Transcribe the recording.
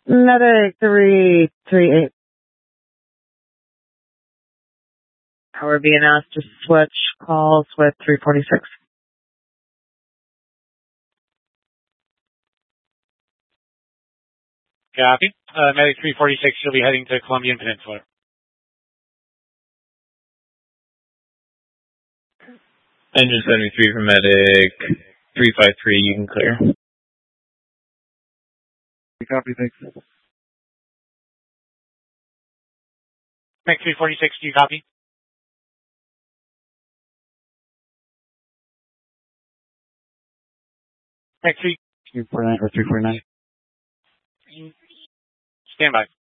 Medic 338. We're being asked to switch calls with 346. Copy. Medic 346, you'll be heading to Columbian Peninsula. Engine 73 for Medic 353, you can clear. Copy, thanks. Medic 346, do you copy? Medic 349 or 349. Stand by.